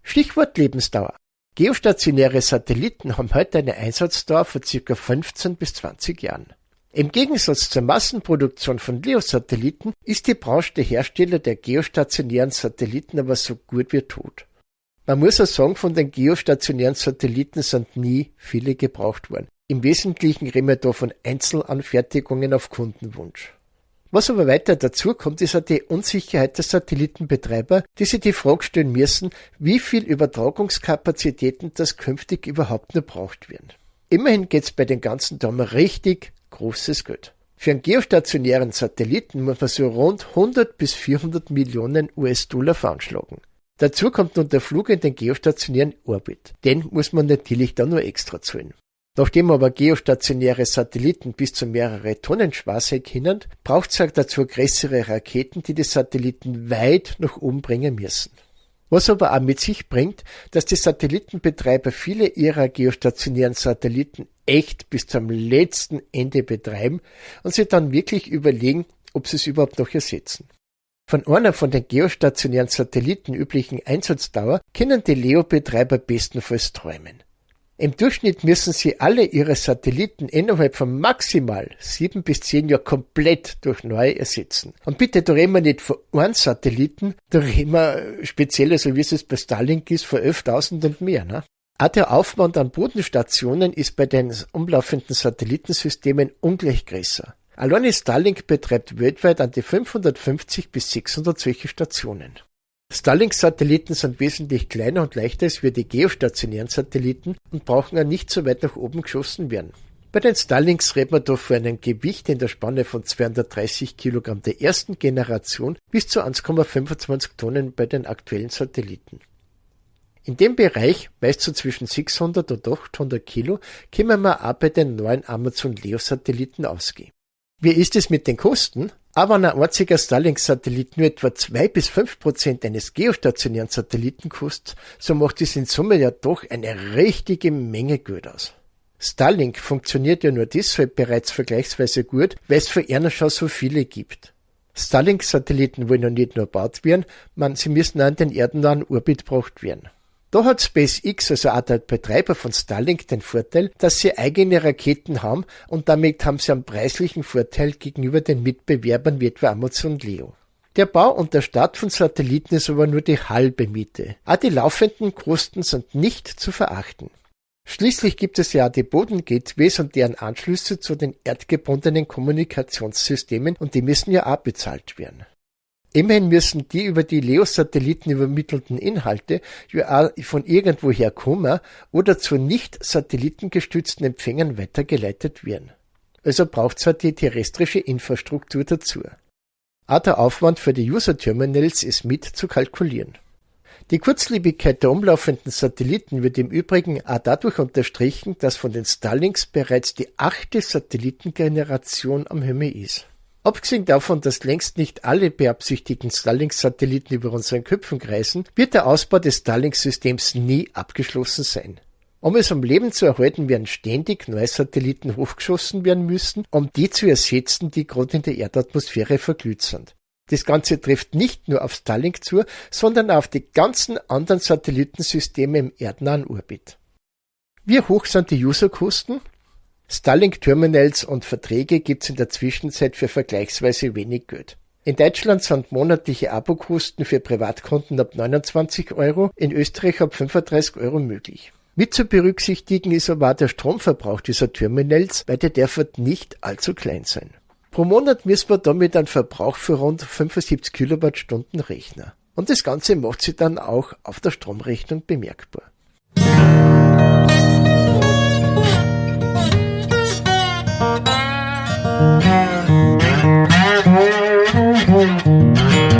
Stichwort Lebensdauer. Geostationäre Satelliten haben heute eine Einsatzdauer von ca. 15 bis 20 Jahren. Im Gegensatz zur Massenproduktion von LEO-Satelliten ist die Branche der Hersteller der geostationären Satelliten aber so gut wie tot. Man muss auch sagen, von den geostationären Satelliten sind nie viele gebraucht worden. Im Wesentlichen reden wir da von Einzelanfertigungen auf Kundenwunsch. Was aber weiter dazu kommt, ist auch die Unsicherheit der Satellitenbetreiber, die sich die Frage stellen müssen, wie viel Übertragungskapazitäten das künftig überhaupt noch braucht werden. Immerhin geht's bei den ganzen da um richtig großes Geld. Für einen geostationären Satelliten muss man so rund 100 bis 400 Millionen US-Dollar veranschlagen. Dazu kommt nun der Flug in den geostationären Orbit. Den muss man natürlich dann nur extra zahlen. Nachdem aber geostationäre Satelliten bis zu mehrere Tonnen schwer sein können, braucht es auch dazu größere Raketen, die Satelliten weit nach oben bringen müssen. Was aber auch mit sich bringt, dass die Satellitenbetreiber viele ihrer geostationären Satelliten echt bis zum letzten Ende betreiben und sich dann wirklich überlegen, ob sie es überhaupt noch ersetzen. Von einer von den geostationären Satelliten üblichen Einsatzdauer können die LEO-Betreiber bestenfalls träumen. Im Durchschnitt müssen sie alle ihre Satelliten innerhalb von maximal 7 bis 10 Jahren komplett durch neue ersetzen. Und bitte, da reden wir nicht von einem Satelliten, da reden wir speziell, so wie es bei Starlink ist, von 11.000 und mehr. Ne? Auch der Aufwand an Bodenstationen ist bei den umlaufenden Satellitensystemen ungleich größer. Alleine Starlink betreibt weltweit an die 550 bis 600 solche Stationen. Starlink-Satelliten sind wesentlich kleiner und leichter als die geostationären Satelliten und brauchen auch nicht so weit nach oben geschossen werden. Bei den Starlinks reden wir da von einem Gewicht in der Spanne von 230 Kilogramm der ersten Generation bis zu 1,25 Tonnen bei den aktuellen Satelliten. In dem Bereich, meist so zwischen 600 und 800 Kilo, können wir auch bei den neuen Amazon Leo-Satelliten ausgehen. Wie ist es mit den Kosten? Aber wenn ein einziger Starlink-Satellit nur etwa 2 bis 5% eines geostationären Satelliten kostet, so macht es in Summe ja doch eine richtige Menge Geld aus. Starlink funktioniert ja nur deshalb bereits vergleichsweise gut, weil es für einer schon so viele gibt. Starlink-Satelliten wollen ja nicht nur gebaut werden, sie müssen auch in den erdennahen Orbit gebracht werden. Da hat SpaceX, also auch der Betreiber von Starlink, den Vorteil, dass sie eigene Raketen haben und damit haben sie einen preislichen Vorteil gegenüber den Mitbewerbern wie etwa Amazon Leo. Der Bau und der Start von Satelliten ist aber nur die halbe Miete. Auch die laufenden Kosten sind nicht zu verachten. Schließlich gibt es ja auch die Bodengateways und deren Anschlüsse zu den erdgebundenen Kommunikationssystemen und die müssen ja auch bezahlt werden. Immerhin müssen die über die LEO-Satelliten übermittelten Inhalte ja auch von irgendwoher kommen oder zu nicht satellitengestützten Empfängern weitergeleitet werden. Also braucht es halt die terrestrische Infrastruktur dazu. Auch der Aufwand für die User-Terminals ist mit zu kalkulieren. Die Kurzlebigkeit der umlaufenden Satelliten wird im Übrigen auch dadurch unterstrichen, dass von den Starlinks bereits die 8. Satellitengeneration am Himmel ist. Abgesehen davon, dass längst nicht alle beabsichtigten Starlink-Satelliten über unseren Köpfen kreisen, wird der Ausbau des Starlink-Systems nie abgeschlossen sein. Um es am Leben zu erhalten, werden ständig neue Satelliten hochgeschossen werden müssen, um die zu ersetzen, die gerade in der Erdatmosphäre verglüht sind. Das Ganze trifft nicht nur auf Starlink zu, sondern auf die ganzen anderen Satellitensysteme im erdnahen Orbit. Wie hoch sind die Userkosten? Starlink-Terminals und Verträge gibt's in der Zwischenzeit für vergleichsweise wenig Geld. In Deutschland sind monatliche Abokosten für Privatkunden ab 29 €, in Österreich ab 35 € möglich. Mit zu berücksichtigen ist aber auch der Stromverbrauch dieser Terminals, weil der darf nicht allzu klein sein. Pro Monat müssen wir damit einen Verbrauch für rund 75 Kilowattstunden rechnen. Und das Ganze macht sich dann auch auf der Stromrechnung bemerkbar.